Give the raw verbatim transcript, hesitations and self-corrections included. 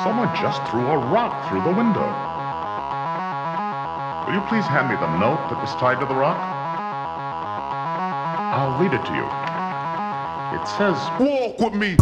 Someone just threw a rock through the window. Will you please hand me the note that was tied to the rock? I'll read it to you. It says, "Walk with me